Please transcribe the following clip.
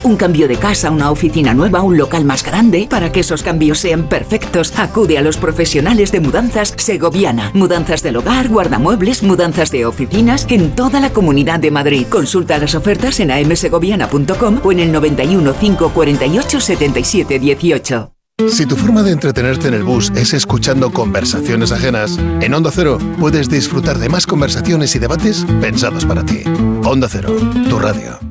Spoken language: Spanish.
Un cambio de casa, una oficina nueva, un local más grande. Para que esos cambios sean perfectos, acude a los profesionales de Mudanzas Segoviana. Mudanzas del hogar, guardamuebles, mudanzas de oficinas en toda la Comunidad de Madrid. Consulta las ofertas en amsegoviana.com o en el 91 548 77 18. Si tu forma de entretenerte en el bus es escuchando conversaciones ajenas, en Onda Cero puedes disfrutar de más conversaciones y debates pensados para ti. Onda Cero, tu radio.